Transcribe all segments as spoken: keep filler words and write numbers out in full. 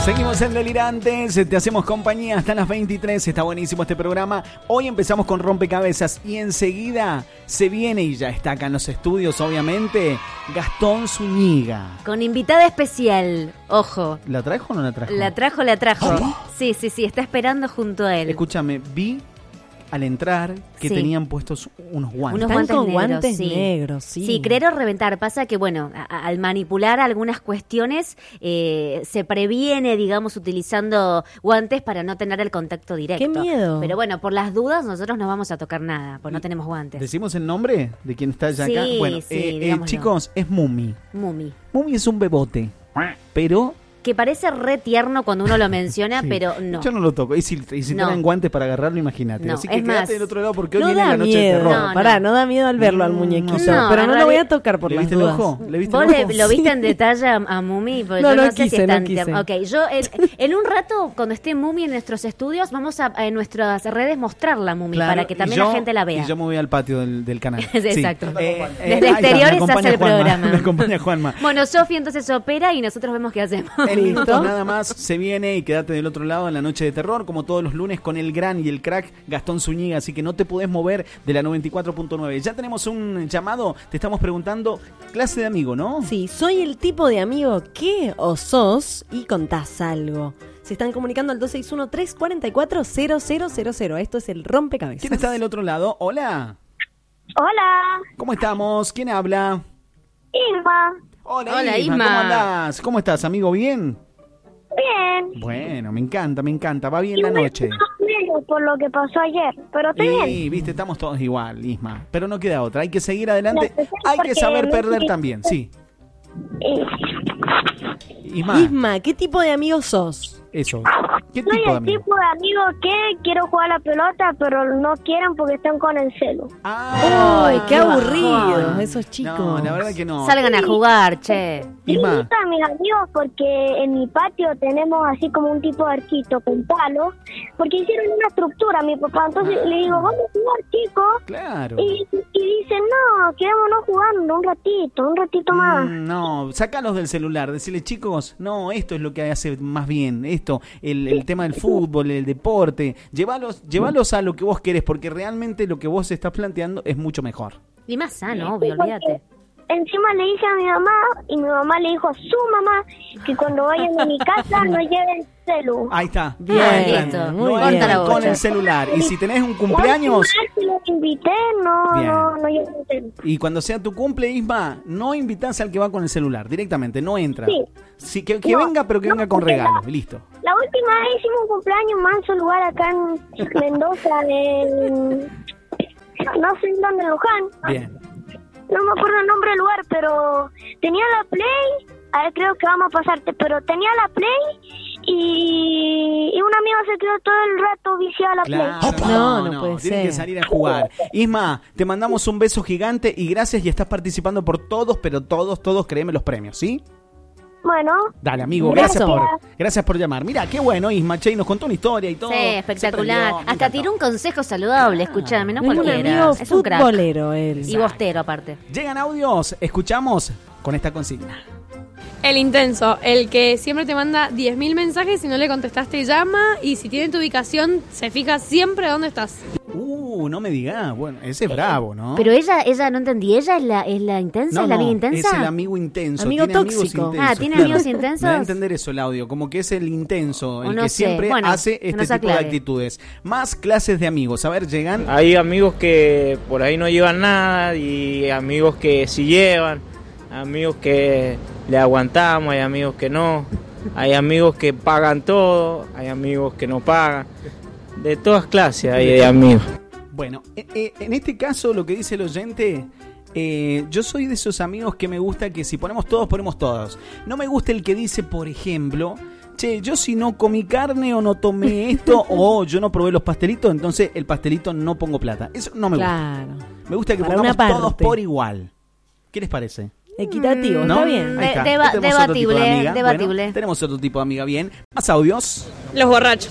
Seguimos en Delirantes, te hacemos compañía hasta las veintitrés, está buenísimo este programa. Hoy empezamos con Rompecabezas y enseguida se viene, y ya está acá en los estudios obviamente, Gastón Zúñiga. Con invitada especial, ojo. ¿La trajo o no la trajo? La trajo, la trajo. ¿Sí? Sí, sí, sí, está esperando junto a él. Escúchame, vi al entrar que sí. tenían puestos unos guantes. Unos guantes con negros, guantes sí. negros, sí. Sí, creer o reventar. Pasa que, bueno, a, al manipular algunas cuestiones, eh, se previene, digamos, utilizando guantes para no tener el contacto directo. ¡Qué miedo! Pero bueno, por las dudas, nosotros no vamos a tocar nada, porque no tenemos guantes. ¿Decimos el nombre de quien está ya sí, acá? Bueno, sí, eh, eh, digámoslo. chicos, es Mumi. Mumi. Mumi es un bebote, pero... Que parece re tierno cuando uno lo menciona, sí. pero no. Yo no lo toco. Y si, y si no. tienen guantes para agarrarlo, imagínate. No, Así que es quédate más, del otro lado porque hoy no viene da la noche miedo. de terror. No, no. Pará, no da miedo al verlo al Mm, muñequito. no, pero no en lo voy a realidad- tocar por ¿Le las viste el dudas. ojo? ¿Le viste ¿Vos el le, ojo? lo viste Sí. en detalle a, a Mumi? Porque No, yo no, no sé si quise, es no tan quise. tierno. Ok, yo en, en un rato, cuando esté Mumi en nuestros estudios, vamos a en nuestras redes mostrar la Mumi Claro, para que y también yo- la gente la vea. Y yo me voy al patio del, del canal. Exacto. Sí. Eh, eh, Desde ahí está, exteriores me acompaña hace el Juanma, programa. Me acompaña Juanma. Bueno, Sofi entonces opera y nosotros vemos qué hacemos. En minutos nada más se viene y quédate del otro lado en la noche de terror, como todos los lunes, con el gran y el crack Gastón Zúñiga, así que no te podés mover de la noventa y cuatro punto nueve. Ya tenemos un llamado, te estamos preguntando, clase de amigo, ¿no? Sí, soy el tipo de amigo que o sos y contás algo. Se están comunicando al dos seis uno, tres cuatro cuatro, cero cero cero cero. Esto es el Rompecabezas. ¿Quién está del otro lado? Hola. Hola, ¿Cómo estamos? ¿Quién habla? Irma. Hola, Hola, Isma. Isma. ¿Cómo andás? ¿Cómo estás, amigo? ¿Bien? Bien. Bueno, me encanta, me encanta. Va bien la Igual noche. medio por lo que pasó ayer, pero estoy bien. Y, viste, estamos todos igual, Isma. Pero no queda otra. Hay que seguir adelante. No, Hay que porque saber no- perder también, sí. Y Isma, Isma, ¿qué tipo de amigo sos? eso. ¿Qué soy tipo de el amigo? tipo de amigo que quiero jugar a la pelota, pero no quieren porque están con el celu. Ah, ¡Ay, qué bajón. aburridos esos chicos! No, la verdad que no. Salgan a jugar, che. Y me Isma, gustan mis amigos porque en mi patio tenemos así como un tipo de arquito con palos, porque hicieron una estructura a mi papá. Entonces Ah. le digo, vamos a jugar, chicos. claro. Y, y dicen, no, quedémonos jugando un ratito, un ratito más. Mm, no, sacalos del celular, decirles, chicos, no, esto es lo que hace más bien, esto, el, el tema del fútbol, el deporte, llévalos, llévalos a lo que vos querés, porque realmente lo que vos estás planteando es mucho mejor. Y más sano, obvio, olvídate. Encima le dije a mi mamá y mi mamá le dijo a su mamá que cuando vayan a mi casa no lleven celu. Ahí está. Bien, no entran, listo. no Muy entran bien. la con bocha. el celular. Y si tenés un cumpleaños, Si los invité, no, Bien. no, no lleven celu. y cuando sea tu cumple, Isma, no invitás al que va con el celular, directamente, no entra. Sí. Sí, que que No, venga, pero que no, venga con porque regalos, la- listo. La última vez hicimos un cumpleaños en manso lugar acá en Mendoza, en... no sé en dónde, en Luján. Bien. No me acuerdo el nombre del lugar, pero tenía la Play, a ver, creo que vamos a pasarte, pero tenía la Play y, y un amigo se quedó todo el rato viciado a la Claro, Play. No, no puede tienen ser. que salir a jugar. Isma, te mandamos un beso gigante y gracias y estás participando por todos, pero todos, todos, créeme los premios, ¿sí? Bueno, Dale, amigo, Un gracias beso. por, gracias por llamar. Mira, qué bueno, Isma, che, y nos contó una historia y todo. Sí, Se espectacular. prendió, me Hasta encantó. tiró un consejo saludable, escúchame, no Es un cualquiera. amigo Es un crack. futbolero él. Y bostero aparte. Llegan audios, escuchamos con esta consigna. El intenso, el que siempre te manda diez mil mensajes y no le contestaste llama y si tiene tu ubicación se fija siempre dónde estás. Uh, no me digas, bueno, ese es bravo, ¿no? Pero ella, ella no entendí, ella es la, es la intensa, no, es la no, amiga intensa. es el amigo intenso. Amigo tiene amigos tóxico. intensos, Ah, ¿tiene claro. amigos intensos? Me da a entender eso el audio, como que es el intenso, O el no que sé. siempre Bueno, hace que este nos tipo de aclare. actitudes. Más clases de amigos, a ver, llegan. Hay amigos que por ahí no llevan nada y amigos que sí llevan, amigos que le aguantamos, hay amigos que no, hay amigos que pagan todo, hay amigos que no pagan, de todas clases hay de amigos. Bueno, eh, eh, en este caso lo que dice el oyente, eh, yo soy de esos amigos que me gusta que si ponemos todos, ponemos todos. No me gusta el que dice, por ejemplo, che, yo si no comí carne o no tomé esto o yo no probé los pastelitos, entonces el pastelito no pongo plata. Eso no me Claro. gusta. Me gusta que Para pongamos una todos parte. por igual. ¿Qué les parece? Equitativo, ¿No? está bien. Ahí está. De- deba- Tenemos otro tipo de debatible, amiga. debatible. Bueno, tenemos otro tipo de amiga, bien. Más audios. Los borrachos.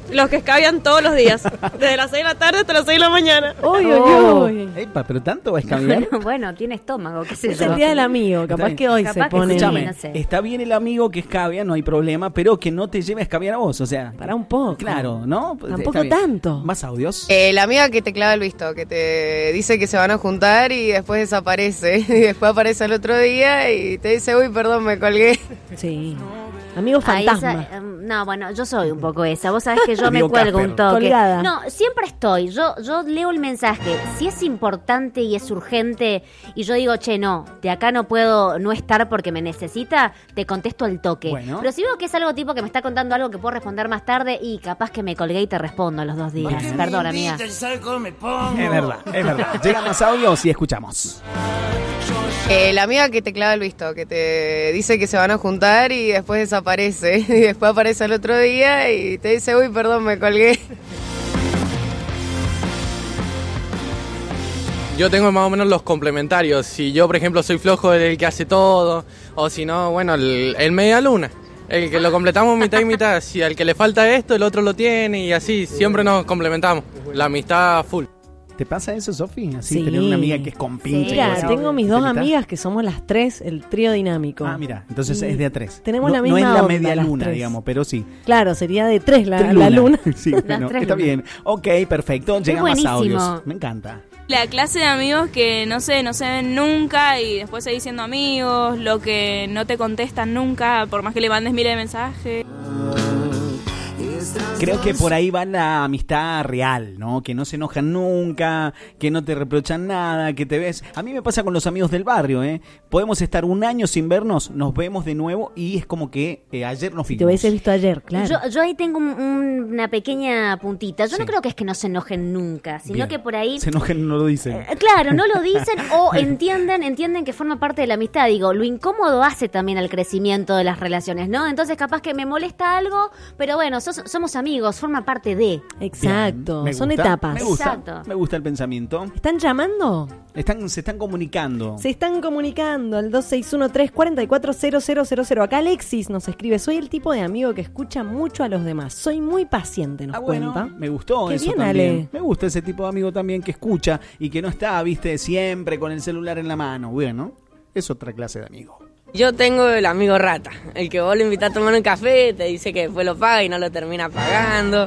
Los que escabian todos los días. Desde las seis de la tarde hasta las seis de la mañana. Uy, uy, Oh. uy. Epa, pero tanto va a escabiar. Bueno, bueno, tiene estómago, qué sé Es yo. el día del amigo, capaz bien. que hoy Capaz se que pone... sí. Escúchame, no sé. está bien el amigo que escabia, no hay problema, pero que no te lleve a escabiar a vos, o sea. Para un poco. Claro, ¿no? Tampoco Está bien. tanto. Más audios. Eh, la amiga que te clava el visto, que te dice que se van a juntar y después desaparece. Y después aparece el otro día y te dice, uy, perdón, me colgué. Sí. Amigo Ay, fantasma. esa, em, no, bueno, yo soy un poco esa. Vos sabés que yo me Amigo cuelgo Casper. un toque. Colgada. No, siempre estoy. Yo yo leo el mensaje. Si es importante y es urgente y yo digo, che, no, de acá no puedo no estar porque me necesita, te contesto al toque. Bueno. Pero si veo que es algo tipo que me está contando algo que puedo responder más tarde y capaz que me colgué y te respondo a los dos días. Bien. Perdón, amiga. Es verdad, es verdad. Llegan más audios y escuchamos. Eh, la amiga que te clava el visto, que te dice que se van a juntar y después desaparece. Y después aparece el otro día y te dice, uy, perdón, me colgué. Yo tengo más o menos los complementarios. Si yo, por ejemplo, soy flojo el que hace todo, o si no, bueno, el, el media luna. El que lo completamos mitad y mitad. Si al que le falta esto, el otro lo tiene y así. Siempre nos complementamos. La amistad full. ¿Te pasa eso, Sofi? Así Sí. tener una amiga que es compinche. Sí. Mira, así, tengo mis dos ¿Telita? amigas que somos las tres, el trío dinámico. Ah, mira, entonces Y es de a tres. tenemos no, la misma No es la onda, media las luna, tres. digamos, pero sí. Claro, sería de tres la, Tres la lunas. luna. Sí, bueno, tres está lunas. bien. Ok, perfecto. Llegan más buenísimo. audios. Me encanta. La clase de amigos que no sé, no se ven nunca y después seguís siendo amigos, lo que no te contestan nunca, por más que le mandes miles de mensajes. Creo que por ahí va la amistad real, ¿no? Que no se enojan nunca, que no te reprochan nada, que te ves... A mí me pasa con los amigos del barrio, ¿eh? Podemos estar un año sin vernos, nos vemos de nuevo y es como que eh, ayer nos Si vimos. te hubiese visto ayer, claro. Yo, yo ahí tengo un- un- una pequeña puntita. Yo Sí. no creo que es que no se enojen nunca, sino Bien. que por ahí... Se enojan, no lo dicen. Eh, Claro, no lo dicen o entienden, entienden que forma parte de la amistad. Digo, lo incómodo hace también al crecimiento de las relaciones, ¿no? Entonces capaz que me molesta algo, pero bueno, sos- somos amigos, forma parte de... Exacto, Bien, me son gusta, etapas. Me gusta, Exacto. me gusta el pensamiento. ¿Están llamando? Están, se están comunicando. Se están comunicando al dos seis uno, tres cuatro cuatro, cero cero cero cero. Acá Alexis nos escribe, soy el tipo de amigo que escucha mucho a los demás. Soy muy paciente, nos Ah, bueno, cuenta. me gustó Qué eso bien, también. Ale. Me gusta ese tipo de amigo también que escucha y que no está, viste, siempre con el celular en la mano. Bueno, es otra clase de amigo. Yo tengo el amigo rata, el que vos lo invitás a tomar un café, te dice que después lo paga y no lo termina pagando.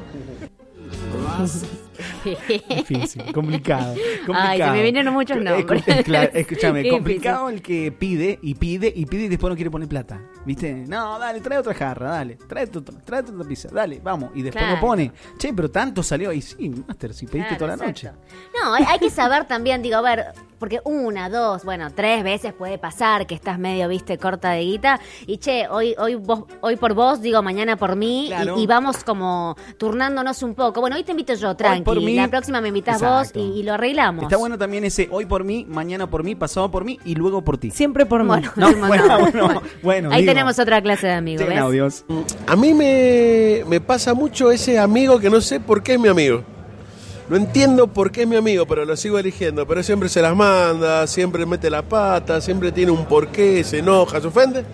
Difícil, complicado, complicado. Ay, se me vinieron muchos Escu- nombres. es claro, escúchame, Qué complicado el que pide y pide y pide y después no quiere poner plata. ¿Viste? No, dale, trae otra jarra, dale. Trae, tu, trae otra pizza, dale, vamos. Y después Claro. no pone. Che, pero tanto salió. Y sí, Master, si pediste Claro, toda la noche. exacto. No, hay, hay que saber también, digo, a ver, porque una, dos, bueno, tres veces puede pasar que estás medio, viste, corta de guita. Y che, hoy, hoy, vos, hoy por vos, digo, mañana por mí. Claro. Y, y vamos como turnándonos un poco. Bueno, hoy te invito yo, por tranqui. mí. La próxima me invitas Exacto. vos y, y lo arreglamos. Está bueno también ese hoy por mí, mañana por mí, pasado por mí y luego por ti. Siempre por mí. Bueno, No, un montón. bueno, bueno, bueno, Ahí digo. tenemos otra clase de amigos, Llegan ¿ves? audios. A mí me, me pasa mucho ese amigo que no sé por qué es mi amigo. No entiendo por qué es mi amigo, pero lo sigo eligiendo. Pero siempre se las manda, siempre mete la pata, siempre tiene un porqué, se enoja, se ofende.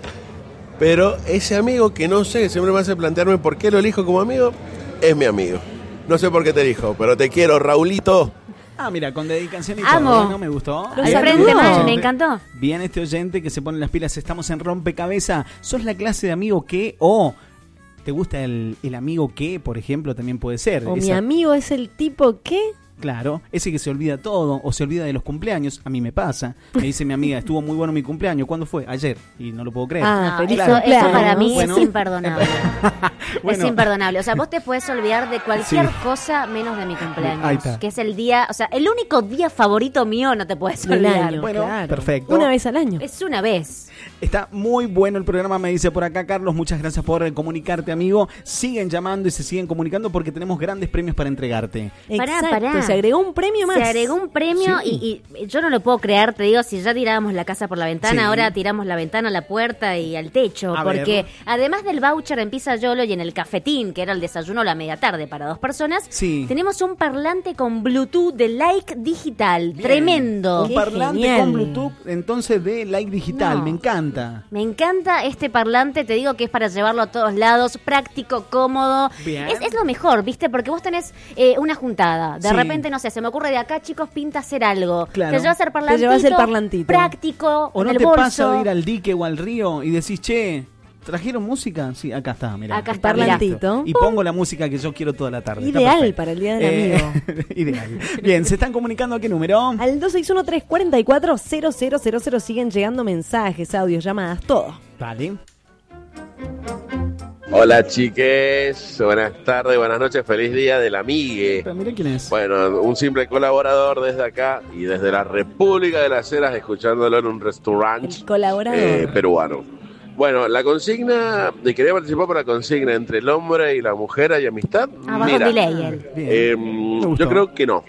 Pero ese amigo que no sé, siempre me hace plantearme por qué lo elijo como amigo, es mi amigo. No sé por qué te elijo, pero te quiero, Raulito. Ah, mira, con dedicación y Amo. todo. Bueno, me gustó. Lo Ahí sorprende está. mal, me encantó. Bien este oyente que se pone las pilas. Estamos en Rompecabezas. ¿Sos la clase de amigo que o te gusta el, el amigo que, por ejemplo, también puede ser? O mi Esa- amigo es el tipo que... Claro, ese que se olvida todo o se olvida de los cumpleaños. A mí me pasa. Me dice mi amiga, estuvo muy bueno mi cumpleaños. ¿Cuándo fue? Ayer. Y no lo puedo creer. Ah, No, feliz eso, eso cumpleaños. para mí Bueno. es imperdonable. Bueno. Es imperdonable. O sea, vos te puedes olvidar de cualquier Sí. cosa menos de mi cumpleaños. Ahí está. Que es el día, o sea, el único día favorito mío no te puedes Del olvidar. año, Bueno, claro. perfecto. Una vez al año. Es una vez. Está muy bueno el programa, me dice por acá Carlos. Muchas gracias por eh, comunicarte, amigo. Siguen llamando y se siguen comunicando porque tenemos grandes premios para entregarte. Pará, Exacto, pará. se agregó un premio más. Se agregó un premio Sí. y, y yo no lo puedo creer, te digo, si ya tirábamos la casa por la ventana, Sí. ahora tiramos la ventana a la puerta y al techo, A porque ver. además del voucher en Pizza Yolo y en el cafetín, que era el desayuno a la media tarde para dos personas, Sí. tenemos un parlante con Bluetooth de Like Digital, Bien. tremendo. Un Qué parlante genial. con Bluetooth, entonces de Like Digital. No, me encanta. encanta. Me encanta este parlante, te digo que es para llevarlo a todos lados, práctico, cómodo. Bien. Es, es lo mejor, ¿viste? Porque vos tenés eh, una juntada. De Sí. repente, no sé, se me ocurre de acá, chicos, pinta hacer algo. Claro. Te llevas el parlantito. Te llevas el parlantito. Práctico, ¿O en no el te bolso. pasa de ir al dique o al río y decís, che, ¿trajeron música? Sí, acá está, mirá. Acá está, mirá. Parlantito. Y pongo la música que yo quiero toda la tarde. Está Ideal perfecto. para el Día del Eh, Amigo. Ideal. Bien, ¿se están comunicando a qué número? Al dos seis uno, tres cuatro cuatro, cero cero cero cero siguen llegando mensajes, audios, llamadas, todo. Vale. Hola chiques, buenas tardes, buenas noches, feliz día del amigue. Pero mira quién es. Bueno, un simple colaborador desde acá y desde la República de las Heras, escuchándolo en un restaurante El colaborador. eh, peruano. Bueno, la consigna, de quería participar por la consigna entre el hombre y la mujer, ¿hay amistad? Abajo Mira, delay él. Bien. eh, gustó. yo creo que no.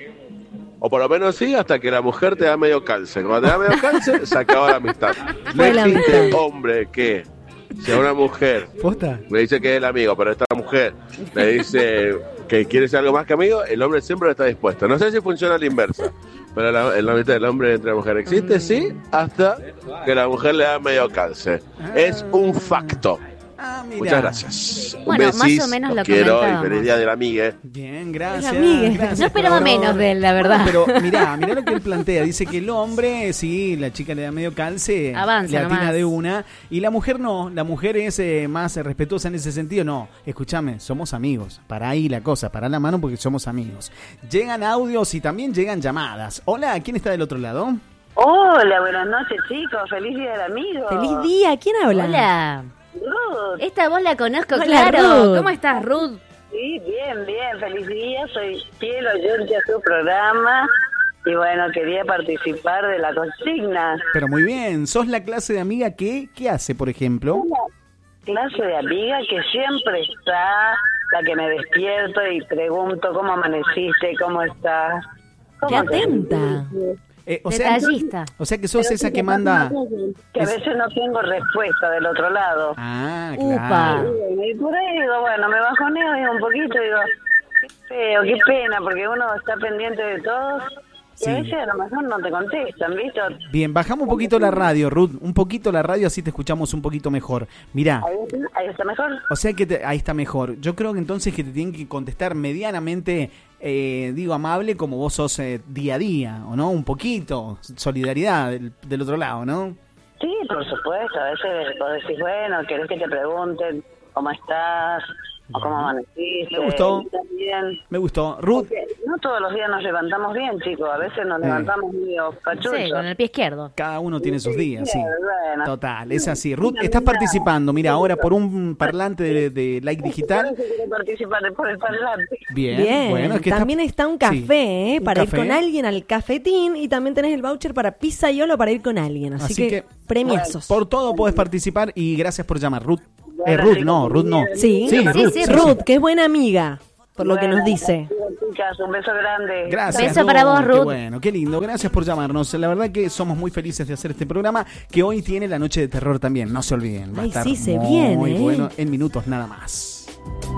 O por lo menos sí, hasta que la mujer te da medio calce. Cuando te da medio calce, se acaba la amistad. No Fue la existe amistad. hombre que, si a una mujer ¿Posta? le dice que es el amigo, pero esta mujer le dice que quiere ser algo más que amigo, el hombre siempre está dispuesto. No sé si funciona a la inversa, pero la, la amistad del hombre entre la mujer existe, sí, hasta que la mujer le da medio calce. Es un facto. Ah, mira. Muchas gracias. Un Bueno, más besis, o menos los lo quiero y comentábamos. feliz día del amigue. Bien, gracias. amigue. gracias, No esperaba colaborador. menos de él, la verdad. Bueno, pero mirá, mirá lo que él plantea. Dice que el hombre, sí, la chica le da medio calce, Avanza le atina nomás. de una. Y la mujer no, la mujer es eh, más eh, respetuosa en ese sentido. No, escúchame, somos amigos. Para ahí la cosa, para la mano porque somos amigos. Llegan audios y también llegan llamadas. Hola, ¿quién está del otro lado? Hola, buenas noches chicos, feliz día del amigo. Feliz día, ¿quién habla? Hola. Ruth. Esta voz la conozco, Hola, claro. Ruth. ¿Cómo estás, Ruth? Sí, bien, bien, feliz día, soy fiel oyente a su programa y bueno, quería participar de la consigna. Pero muy bien, sos la clase de amiga que, ¿qué hace, por ejemplo? Una clase de amiga que siempre está, la que me despierto y pregunto cómo amaneciste, cómo estás. Qué ¿Cómo te atenta. sentís? Eh, o, sea, Detallista. o sea que sos Pero esa sí que pasa manda... una cosa, que a es- veces no tengo respuesta del otro lado. Ah, Upa. claro. Y por ahí digo, bueno, me bajoneo digo, un poquito, digo, qué feo, qué pena, porque uno está pendiente de todos y Sí. a veces a lo mejor no te contestan, ¿viste? Bien, bajamos un poquito la radio, Ruth, un poquito la radio, así te escuchamos un poquito mejor. Mirá, Ahí, está- ahí está mejor. o sea que te- ahí está mejor. Yo creo que entonces que te tienen que contestar medianamente, eh, digo, amable, como vos sos eh, día a día, ¿o no? Un poquito, solidaridad del, del otro lado, ¿no? Sí, por supuesto, a veces vos decís, bueno, querés que te pregunten cómo estás o cómo amaneciste. Me gustó. y también, Me gustó. Ruth, porque no todos los días nos levantamos bien, chicos, a veces nos Eh. levantamos medio pachuchos. Sí, con el pie izquierdo. cada uno tiene sus días, sí. Bueno. Total, es así. Ruth, estás participando, mira, ahora por un parlante de, de Like Digital. Por eso quiero participar por el parlante. Bien, Bien, bueno, es que también está un café, Sí, ¿eh? un Para café. ir con alguien al cafetín y también tenés el voucher para pizza y olo para ir con alguien. Así, Así que, que, premiazos. Por todo podés participar y gracias por llamar, Ruth. Eh, Bueno, Ruth, chicos, no, Ruth no. Sí, Sí, Sí, Ruth, sí, sí, Ruth, sí. que es buena amiga, por lo que Bueno, nos dice. Chicas, un beso grande. Gracias. Beso para vos, Qué Ruth. bueno, qué lindo. Gracias por llamarnos. La verdad que somos muy felices de hacer este programa que hoy tiene la noche de terror también. No se olviden. Va a Ay, estar sí, se muy viene, ¿eh? bueno en minutos nada más.